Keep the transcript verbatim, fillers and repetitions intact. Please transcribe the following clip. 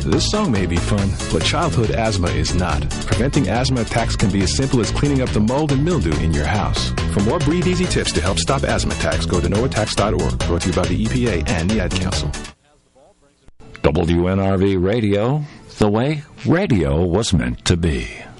this song may be fun, but childhood asthma is not. Preventing asthma attacks can be as simple as cleaning up the mold and mildew in your house. For more Breathe Easy tips to help stop asthma attacks, go to no attacks dot org. Brought to you by the E P A and the Ad Council. W N R V Radio, the way radio was meant to be.